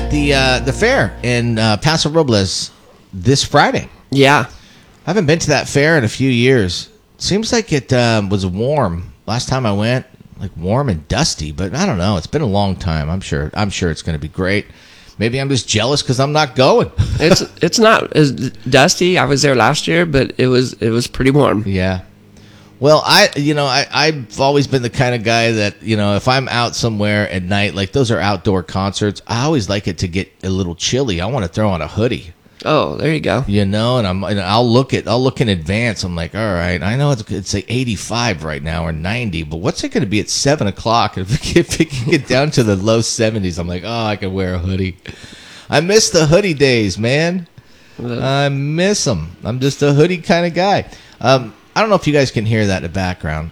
at the fair in Paso Robles this Friday. Yeah. I haven't been to that fair in a few years. Seems like it was warm last time I went, like warm and dusty. But I don't know. It's been a long time. I'm sure it's going to be great. Maybe I'm just jealous because I'm not going. It's not as dusty. I was there last year, but it was pretty warm. Yeah. Well, I've always been the kind of guy that, if I'm out somewhere at night, like those are outdoor concerts, I always like it to get a little chilly. I want to throw on a hoodie. Oh, there you go. And I'll look in advance. I'm like, all right, I know it's like 85 right now or 90, but what's it going to be at 7:00? If it can get down to the low 70s, I'm like, oh, I can wear a hoodie. I miss the hoodie days, man. I miss them. I'm just a hoodie kind of guy. I don't know if you guys can hear that in the background.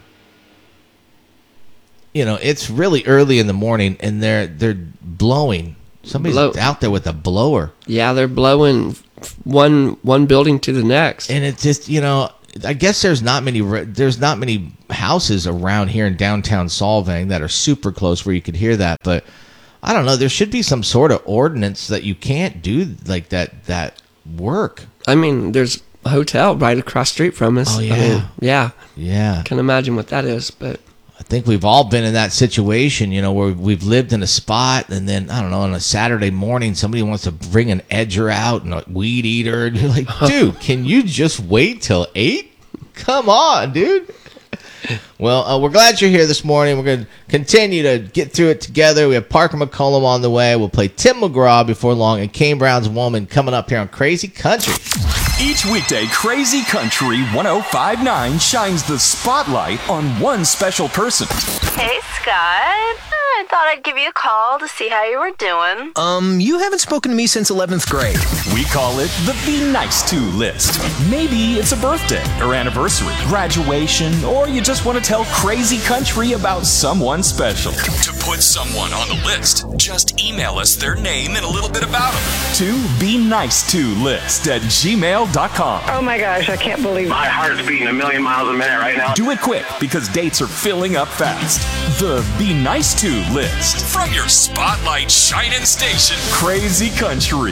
It's really early in the morning, and they're blowing. Somebody's out there with a blower. Yeah, they're blowing one building to the next. And it's just, I guess there's not many houses around here in downtown Solvang that are super close where you could hear that. But I don't know. There should be some sort of ordinance that you can't do like that work. I mean, there's a hotel right across the street from us. Oh, yeah. I mean, yeah. Yeah. Can imagine what that is, but I think we've all been in that situation, where we've lived in a spot, and then, I don't know, on a Saturday morning, somebody wants to bring an edger out and a weed eater, and you're like, dude, can you just wait till 8? Come on, dude. Well, we're glad you're here this morning. We're going to continue to get through it together. We have Parker McCollum on the way. We'll play Tim McGraw before long, and Kane Brown's Woman coming up here on Crazy Country. Each weekday, Crazy Country 1059 shines the spotlight on one special person. Hey, Scott. I thought I'd give you a call to see how you were doing. You haven't spoken to me since 11th grade. We call it the Be Nice To list. Maybe it's a birthday or anniversary, graduation, or you just want to tell Crazy Country about someone special. To put someone on the list, just email us their name and a little bit about them to benicetolist@gmail.com. Oh my gosh, I can't believe it. My heart's beating a million miles a minute right now. Do it quick because dates are filling up fast. The Be Nice To list from your spotlight shining station, Crazy Country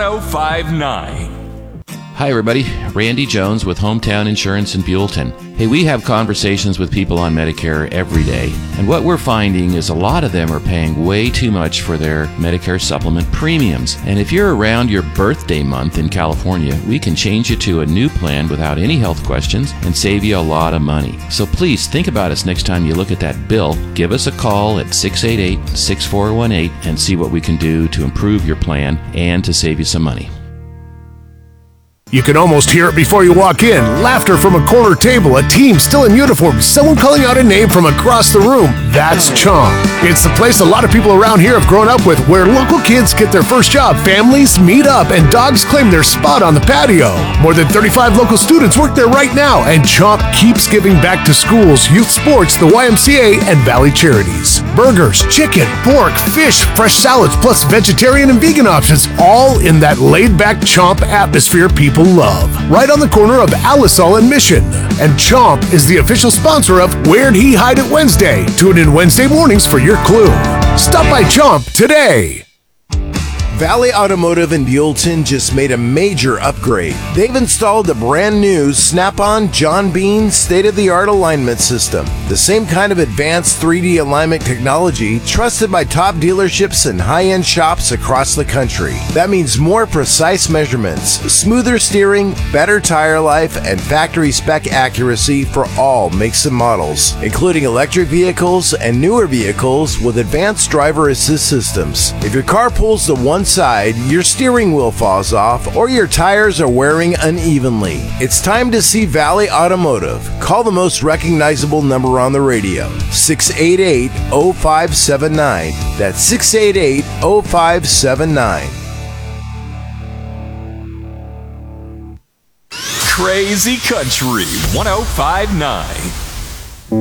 1059. Hi everybody, Randy Jones with Hometown Insurance in Buellton. Hey, we have conversations with people on Medicare every day, and what we're finding is a lot of them are paying way too much for their Medicare supplement premiums. And if you're around your birthday month in California, we can change you to a new plan without any health questions and save you a lot of money. So please think about us next time you look at that bill. Give us a call at 688-6418 and see what we can do to improve your plan and to save you some money. You can almost hear it before you walk in. Laughter from a corner table, a team still in uniform, someone calling out a name from across the room. That's Chomp. It's the place a lot of people around here have grown up with, where local kids get their first job, families meet up, and dogs claim their spot on the patio. More than 35 local students work there right now, and Chomp keeps giving back to schools, youth sports, the YMCA, and Valley Charities. Burgers, chicken, pork, fish, fresh salads, plus vegetarian and vegan options, all in that laid-back Chomp atmosphere people love. Right on the corner of Alisal and Mission. And Chomp is the official sponsor of Where'd He Hide It Wednesday. Tune in Wednesday mornings for your clue. Stop by Chomp today. Valley Automotive in Buellton just made a major upgrade. They've installed the brand new Snap-on John Bean state-of-the-art alignment system. The same kind of advanced 3D alignment technology trusted by top dealerships and high-end shops across the country. That means more precise measurements, smoother steering, better tire life, and factory spec accuracy for all makes and models, including electric vehicles and newer vehicles with advanced driver assist systems. If your car pulls to one side, your steering wheel falls off, or your tires are wearing unevenly, it's time to see Valley Automotive. Call the most recognizable number on the radio, 688-0579. That's 688-0579. Crazy Country 1059.